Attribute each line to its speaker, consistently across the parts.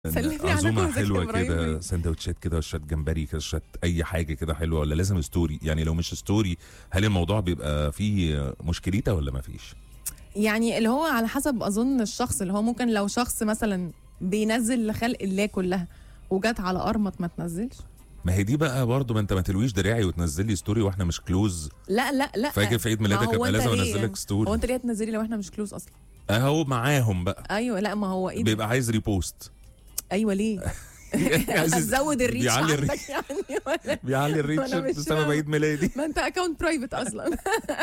Speaker 1: سلمي على
Speaker 2: عزومه
Speaker 1: جوزك يا
Speaker 2: حلوه
Speaker 1: إبراهيم.
Speaker 2: كده، سندوتشات كده، شويه جمبري كده، شويه اي حاجه كده حلوه، ولا لازم ستوري؟ يعني لو مش ستوري هل الموضوع بيبقى فيه مشكلته ولا ما فيش؟
Speaker 1: يعني اللي هو على حسب اظن الشخص، اللي هو ممكن لو شخص مثلا بينزل لخلق الله كلها وجات على قرمط ما تنزلش.
Speaker 2: ما هي دي بقى برضه، ما انت ما تلويش دراعي وتنزل لي ستوري واحنا مش كلوز.
Speaker 1: لا لا لا،
Speaker 2: فاجي في عيد
Speaker 1: ما
Speaker 2: ميلادك
Speaker 1: هو
Speaker 2: ابقى
Speaker 1: أنت
Speaker 2: لازم
Speaker 1: ليه
Speaker 2: انزل لك
Speaker 1: يعني؟
Speaker 2: ستوري.
Speaker 1: هو انت ليه هتنزلي لو احنا مش كلوز اصلا؟
Speaker 2: اهو معاهم بقى.
Speaker 1: ايوه لا، ما هو ايه ده؟
Speaker 2: بيبقى عايز ريبوست.
Speaker 1: ايوه ليه؟ هتزود الريتش
Speaker 2: بيعلي
Speaker 1: عندك يعني ولا؟
Speaker 2: بيعلي الريتش
Speaker 1: وأنا مش
Speaker 2: بسبب
Speaker 1: فاهمة.
Speaker 2: عيد ميلادي.
Speaker 1: ما انت اكونت برايفت اصلا.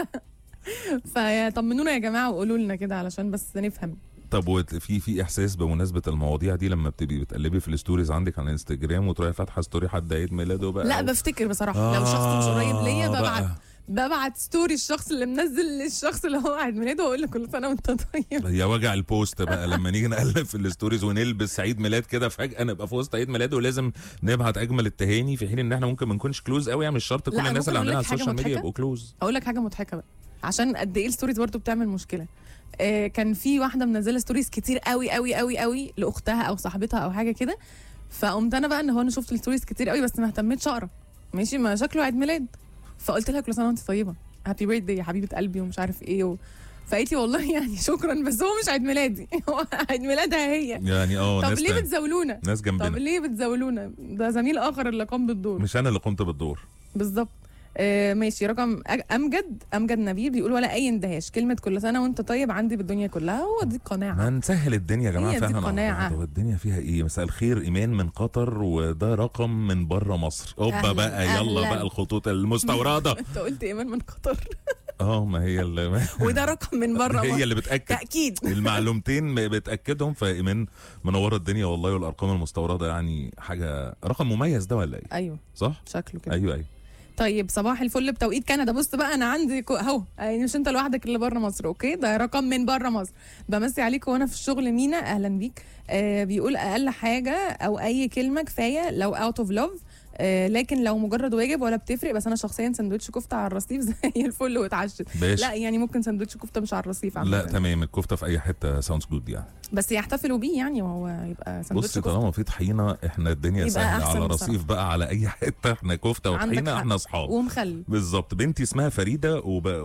Speaker 1: فطمنونا يا جماعه وقولوا لنا كده علشان بس نفهم.
Speaker 2: طب في احساس بمناسبه المواضيع دي لما بتبقي بتقلبي في الستوريز عندك على الانستجرام وتروحي فاتحه ستوري حد عيد ميلاده بقى؟
Speaker 1: لا بفتكر بصراحه لو شخص مش قريب ليا
Speaker 2: بقى.
Speaker 1: ببعت ستوري الشخص اللي منزل للشخص اللي هو عيد ميلاده واقول له كل سنه وانت طيب.
Speaker 2: يا وجع البوست بقى لما نيجي نقلب في الستوريز ونلبس عيد ميلاد كده فجاه نبقى في وسط عيد ميلاده ولازم نبعت اجمل التهاني، في حين ان احنا ممكن ما نكونش كلوز قوي، يعني مش شرط كل
Speaker 1: لا،
Speaker 2: الناس اللي
Speaker 1: ممكن
Speaker 2: عندنا
Speaker 1: أقول
Speaker 2: على
Speaker 1: لك حاجة
Speaker 2: السوشيال ميديا
Speaker 1: مضحكة؟
Speaker 2: يبقوا كلوز.
Speaker 1: اقول لك حاجه مضحكه بقى عشان قد ايه الستوريز برضه بتعمل مشكله. كان في واحده منزله ستوريز كتير قوي قوي قوي قوي لاختها او صاحبتها او حاجه كده، فقمت انا بقى ان هو انا شفت الستوريز كتير قوي بس ما اهتمتش اقرا. ماشي، ما شكله عيد ميلاد، فقلت لها كل سنه وانت طيبه، هابي بيرث يا حبيبه قلبي ومش عارف ايه فقالت لي والله يعني شكرا بس هو مش عيد ميلادي. هو عيد ميلادها هي.
Speaker 2: يعني
Speaker 1: طب
Speaker 2: ناس
Speaker 1: ليه
Speaker 2: تاني.
Speaker 1: بتزاولونا؟
Speaker 2: ناس
Speaker 1: طب
Speaker 2: جنبنا.
Speaker 1: ليه بتزاولونا؟ ده زميل اخر اللي قام بالدور.
Speaker 2: مش انا اللي قمت بالدور.
Speaker 1: بالظبط. ماشي، رقم امجد نبيل بيقول ولا اي اندهاش، كلمه كل سنه وانت طيب عندي بالدنيا كلها، هو دي القناعه.
Speaker 2: ما نسهل الدنيا يا جماعه
Speaker 1: هي دي
Speaker 2: فعلا.
Speaker 1: قناعة.
Speaker 2: هو الدنيا فيها ايه؟ مساء الخير، ايمان من قطر، وده رقم من بره مصر. اوبا
Speaker 1: أهلاً،
Speaker 2: بقى، يلا
Speaker 1: أهلاً.
Speaker 2: بقى الخطوط المستورده.
Speaker 1: انت قلت ايمان من قطر.
Speaker 2: ما هي اللي
Speaker 1: وده رقم من بره
Speaker 2: هي
Speaker 1: مصر.
Speaker 2: اللي بتاكد
Speaker 1: تاكيد.
Speaker 2: المعلومتين بتاكدهم. فايمان منوره الدنيا والله، والارقام المستورده يعني حاجه، رقم مميز ده ولا ايه؟
Speaker 1: ايوه
Speaker 2: صح.
Speaker 1: شكله كده.
Speaker 2: ايوه.
Speaker 1: طيب صباح الفل بتوقيت كندا. بص بقى انا عندي اهو، يعني مش انت لوحدك اللي بره مصر، اوكي؟ ده رقم من بره مصر. بمسي عليك وانا في الشغل. مينا اهلا بيك. بيقول اقل حاجه او اي كلمه كفايه لو اوت اوف لاف، لكن لو مجرد واجب ولا بتفرق. بس انا شخصيا سندوتش كفته على الرصيف زي الفل واتعشت.
Speaker 2: باشا.
Speaker 1: لا يعني ممكن سندوتش كفته مش على الرصيف عامة.
Speaker 2: لا تمام، الكفته في اي حته ساوندز جود يعني.
Speaker 1: بس يحتفلوا بيه يعني، وهو يبقى سندوتش
Speaker 2: بصي
Speaker 1: كفته.
Speaker 2: طالما في طحينه احنا الدنيا
Speaker 1: يبقى
Speaker 2: سهله،
Speaker 1: أحسن
Speaker 2: على
Speaker 1: بصراحة.
Speaker 2: رصيف بقى على اي حته، احنا كفته
Speaker 1: عندك
Speaker 2: وطحينه،
Speaker 1: حق.
Speaker 2: احنا اصحاب.
Speaker 1: ومخلي.
Speaker 2: بالظبط. بنتي اسمها فريده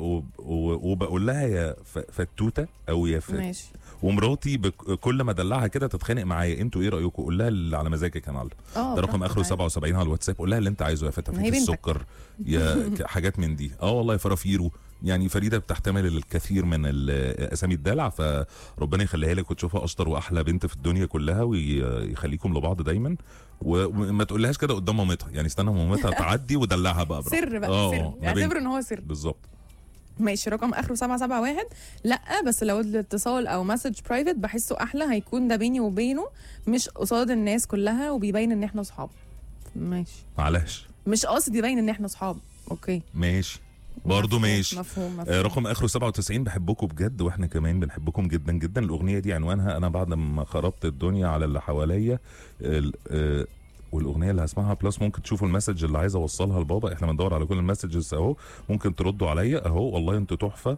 Speaker 2: وبقول لها يا فتوته او يا
Speaker 1: ماشي.
Speaker 2: ومراتي كل ما ادلعها كده تتخانق معايا. انتوا ايه رايكم؟ قول لها اللي على مزاجك يا معلم. ده رقم اخره 77 على الواتساب. قول لها اللي انت عايزه، يا فتة
Speaker 1: ما هي
Speaker 2: في
Speaker 1: بنتك.
Speaker 2: السكر، يا حاجات من دي. والله فرافيرو. يعني فريده بتحتمل الكثير من اسامي الدلع، فربنا يخليها لك وتشوفها اشطر واحلى بنت في الدنيا كلها، ويخليكم لبعض دايما. وما تقولهاش كده قدام مامتها، يعني استنى مامتها تعدي ودلعها بقى براحتك.
Speaker 1: سر بقى، سر اعتبر ان هو سر.
Speaker 2: بالظبط.
Speaker 1: ماشي، رقم اخره 771. لا بس لو الاتصال او مسج برايفت بحسه احلى، هيكون ده بيني وبينه مش قصاد الناس كلها، وبيبين ان احنا صحاب. ماشي.
Speaker 2: معلش
Speaker 1: مش قصدي يبين ان احنا صحاب. اوكي
Speaker 2: ماشي برضه ماشي.
Speaker 1: مفهوم.
Speaker 2: رقم اخره 97. بحبكم بجد واحنا كمان بنحبكم جدا جدا. الاغنيه دي عنوانها انا بعد ما خربت الدنيا على اللي حواليا. والاغنيه اللي هسمعها بلس ممكن تشوفوا المسج اللي عايز اوصلها لبابا. احنا بندور على كل المسجز اهو، ممكن تردوا عليا اهو. والله انتوا تحفه،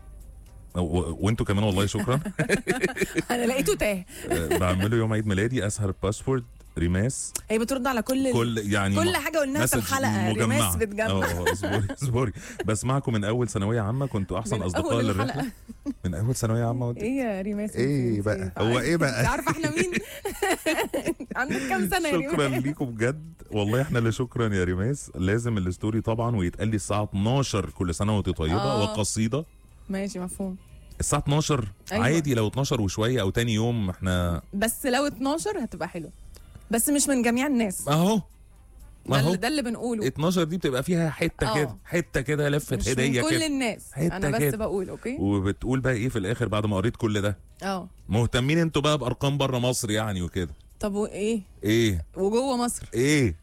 Speaker 2: وانتوا كمان والله شكرا.
Speaker 1: انا لقيته تاه.
Speaker 2: بعمله يوم عيد ميلادي، اسهر باسورد ريماس.
Speaker 1: هي بترد على
Speaker 2: يعني
Speaker 1: كل حاجه قلناها في الحلقه. ريماس بتجمع.
Speaker 2: اصبري بسمعكم من اول ثانويه عامه، كنتوا احسن اصدقاء للرحله. من اول ثانويه عامه.
Speaker 1: ايه يا ريماس؟
Speaker 2: ايه بقى؟ هو ايه بقى؟
Speaker 1: عارفه احنا مين؟ عندك كام سنه يا ريماس؟
Speaker 2: شكرا ليكم بجد والله. احنا اللي شكرا يا ريماس. لازم الستوري طبعا، ويتقال لي الساعه 12 كل سنه وانت طيبه وقصيده.
Speaker 1: ماشي مفهوم.
Speaker 2: الساعه 12.
Speaker 1: أيوة.
Speaker 2: عادي لو 12 وشويه او تاني يوم احنا.
Speaker 1: بس لو 12 هتبقى حلوه، بس مش من جميع الناس.
Speaker 2: اهو
Speaker 1: ده اللي بنقوله.
Speaker 2: 12 دي بتبقى فيها حته كده لفه
Speaker 1: مش
Speaker 2: هديه
Speaker 1: من
Speaker 2: كده.
Speaker 1: كل الناس. انا بس كده بقول اوكي.
Speaker 2: وبتقول بقى ايه في الاخر بعد ما قريت كل ده؟ مهتمين انتوا بقى بارقام بره مصر يعني وكده.
Speaker 1: طب وايه؟
Speaker 2: ايه
Speaker 1: وجوه مصر
Speaker 2: ايه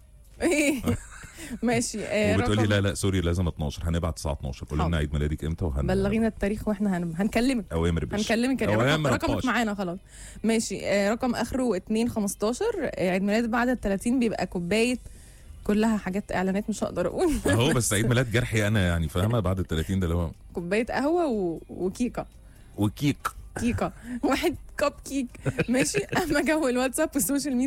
Speaker 1: ماشي.
Speaker 2: وبتقولي لا سوري لازم 12. هنبعت الساعه 12. قولي لنا عيد ميلادك امتى
Speaker 1: بلغينا التاريخ واحنا هنكلمك.
Speaker 2: اوامر باشا.
Speaker 1: هنكلمك رقمك معانا خلاص. ماشي. رقم اخره 215. عيد ميلاد بعد ال 30 بيبقى كوبايه كلها حاجات اعلانات مش هقدر اقول.
Speaker 2: اهو بس عيد ميلاد جرحي انا يعني، فاهمه؟ بعد ال 30 ده اللي هو
Speaker 1: كوبايه قهوه وكيكه
Speaker 2: وكيك.
Speaker 1: كيكه، واحد كب كيك، ماشي. اما جو الواتساب والسوشيال ميديا